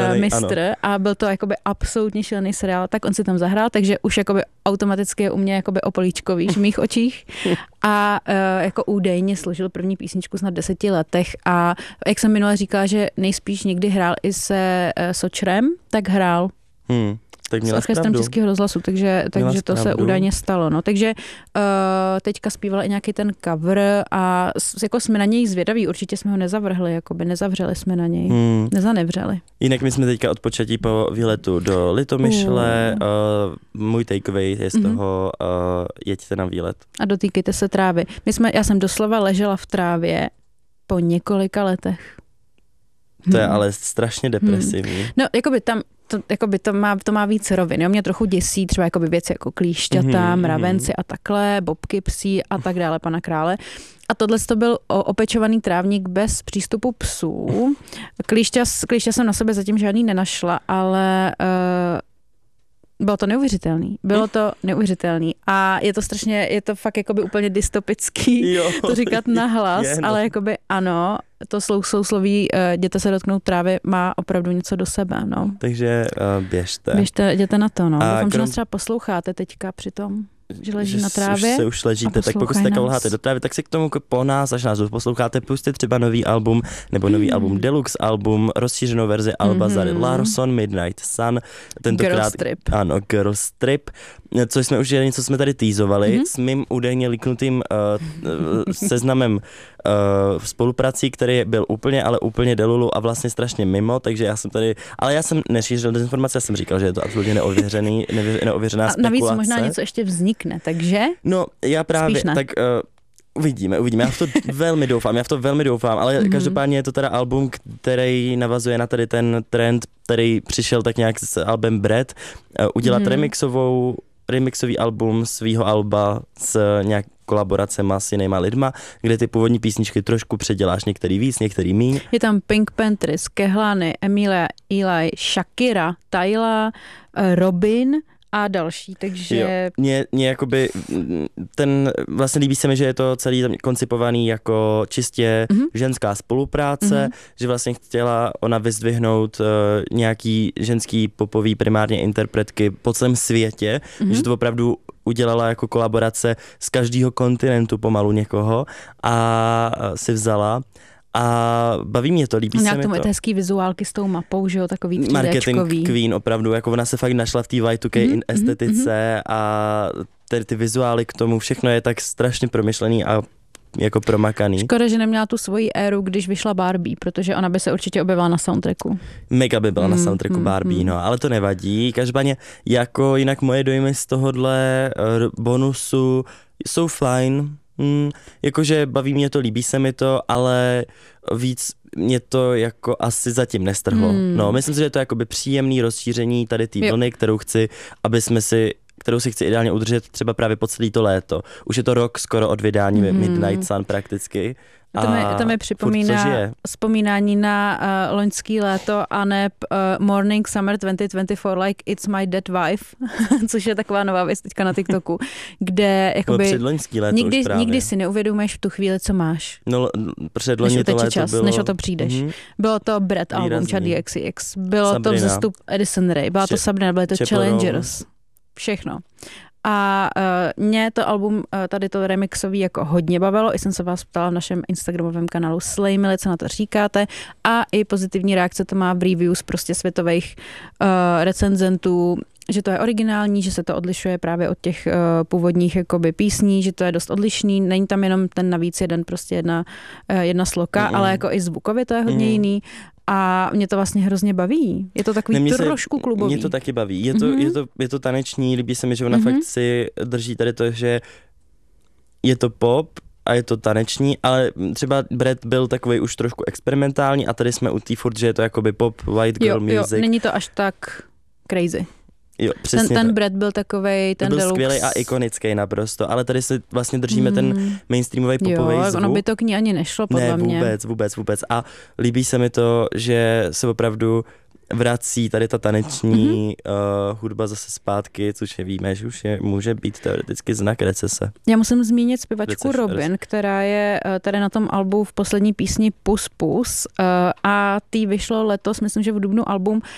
mistr a byl to jakoby absolutně šílený seriál, tak on si tam zahrál, takže už jakoby automaticky je u mě jakoby opolíčko, víš, v mých očích a jako údajně složil první písničku snad 10 letech a jak jsem minule říkala, že nejspíš někdy hrál i se Sočrem, tak hrál. Tak s orchestrem Českého rozhlasu, takže to se údajně stalo. No. Takže teďka zpívala i nějaký ten cover a jako jsme na něj zvědaví, určitě jsme ho nezavrhli, jakoby nezavřeli jsme na něj, nezanevřeli. Jinak my jsme teďka odpočatí po výletu do Litomyšle, můj takeaway je z toho, jeďte na výlet. A dotýkejte se trávy. Já jsem doslova ležela v trávě po několika letech. To je ale strašně depresivní. No, jakoby to má víc rovin. Jo? Mě trochu děsí třeba jakoby věci jako klíšťata, mravenci a takhle, bobky psí a tak dále, pana krále. A tohle to byl opečovaný trávník bez přístupu psů. Klíšťa jsem na sebe zatím žádný nenašla, ale bylo to neuvěřitelný. A je to fakt jakoby úplně dystopický to říkat nahlas, ale jakoby ano, to sousloví jděte se dotknout trávy má opravdu něco do sebe, no. Takže běžte. Jděte na to, no. Doufám, že nás třeba posloucháte teďka při tom, že leží na trávě. Se už ležíte, tak pokud se kolháte do trávy, tak si k tomu po nás, až nás posloucháte, pusťte třeba nový album, nebo nový album Deluxe album, rozšířenou verzi alba Zary Larsson, Midnight Sun, tentokrát Girls Trip, což jsme už něco jsme tady teasovali, s mým údajně liknutým seznamem spoluprací, který byl úplně delulu a vlastně strašně mimo, takže já jsem nešířil dezinformace, já jsem říkal, že je to absolutně neověřená spekulace. A navíc možná něco ještě vznikne, takže? No, já právě, tak uvidíme, já v to velmi doufám, ale každopádně je to teda album, který navazuje na tady ten trend, který přišel tak nějak s albem Bread, udělat remixový album svýho alba s nějak kolaboracema s jinýma lidma, kde ty původní písničky trošku předěláš, některý víc, některý míň. Je tam Pink Panthers, Kehlani, Emilia, Eli, Shakira, Tyla, Robin a další, takže... Mně jakoby vlastně líbí se mi, že je to celý tam koncipovaný jako čistě ženská spolupráce, že vlastně chtěla ona vyzdvihnout nějaký ženský popový primárně interpretky po celém světě, že to opravdu udělala jako kolaborace z každého kontinentu pomalu někoho a si vzala. A baví mě to, líbí se mi to. Nějak tomu je to hezký vizuálky s tou mapou, že jo, takový 3Dčkový. Marketing queen, opravdu, jako ona se fakt našla v té Y2K estetice a ty vizuály k tomu, všechno je tak strašně promyšlený a jako promakaný. Škoda, že neměla tu svoji éru, když vyšla Barbie, protože ona by se určitě objevila na soundtracku. Mega by byla na soundtracku Barbie, no, ale to nevadí. Každopádně jako jinak moje dojmy z tohohle bonusu jsou fajn. Jakože baví mě to, líbí se mi to, ale víc mě to jako asi zatím nestrhlo. No, myslím si, že to je jakoby příjemný rozšíření tady té vlny, kterou si chci ideálně udržet třeba právě po celé to léto. Už je to rok skoro od vydání Midnight Sun prakticky. To mi připomíná vzpomínání na loňský léto a neb Morning Summer 2024 Like It's My Dead Wife, což je taková nová věc teďka na TikToku, kde jakoby nikdy si neuvědomuješ v tu chvíli, co máš. No, předloni to léto čas, bylo... než o to přijdeš. Bylo to Bread album, Chady XCX, bylo Sabrina. To vzestup Addison Rae, byla to Sabrina, byly to Challengers, všechno. A mě to album, tady to remixový jako hodně bavilo, i jsem se vás ptala v našem instagramovém kanálu Slay Mili, co na to říkáte, a i pozitivní reakce to má v reviews prostě světových recenzentů, že to je originální, že se to odlišuje právě od těch původních jakoby písní, že to je dost odlišný, není tam jenom ten navíc jedna sloka, ale jako i zvukově to je hodně jiný. A mě to vlastně hrozně baví. Je to takový trošku klubový. Mě to taky baví. Je to taneční, líbí se mi, že ona fakt si drží tady to, že je to pop a je to taneční, ale třeba Brad byl takový už trošku experimentální a tady jsme u té furt, že je to jakoby pop, white girl music. Jo, není to až tak crazy. Jo, přesně ten Brad byl takovej, ten byl deluxe. Skvělý a ikonický naprosto, ale tady si vlastně držíme ten mainstreamový popový zvuk. Ono by to k ní ani nešlo, podle mě. Vůbec. A líbí se mi to, že se opravdu vrací tady ta taneční hudba zase zpátky, což víme, že už může být teoreticky znak recese. Já musím zmínit zpěvačku Robin, která je tady na tom albu v poslední písni Pus Pus a tý vyšlo letos, myslím, že v dubnu album